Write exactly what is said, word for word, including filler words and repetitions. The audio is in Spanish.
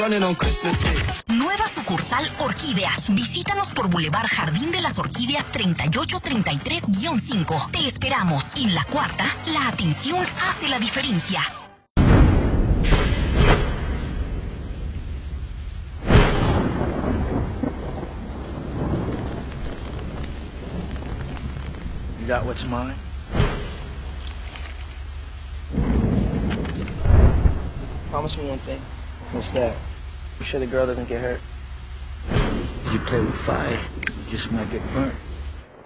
running on Christmas Day. Nueva sucursal Orquídeas. Visítanos por Boulevard Jardín de las Orquídeas treinta y ocho treinta y tres guión cinco. Te esperamos. En la cuarta, la atención hace la diferencia. You got what's mine? Promise me one thing. What's that? You sure the girl doesn't get hurt? You play with fire, you just might get burnt.